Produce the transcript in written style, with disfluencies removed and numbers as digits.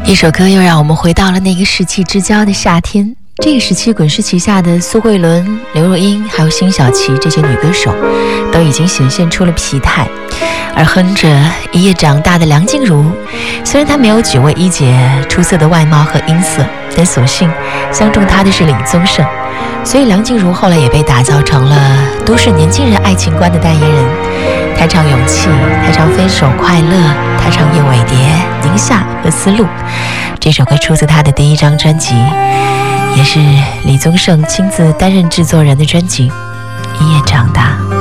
一首歌又让我们回到了那个世纪之交的夏天。这个时期滚石旗下的苏慧伦、刘若英还有辛晓琪这些女歌手都已经显现出了疲态，而哼着一夜长大的梁静茹，虽然她没有几位一姐出色的外貌和音色，但所幸相中她的是李宗盛，所以梁静茹后来也被打造成了都市年轻人爱情观的代言人。她唱勇气，她唱分手快乐，她唱燕尾蝶、宁夏和丝路。这首歌出自她的第一张专辑，也是李宗盛亲自担任制作人的专辑《一夜长大》。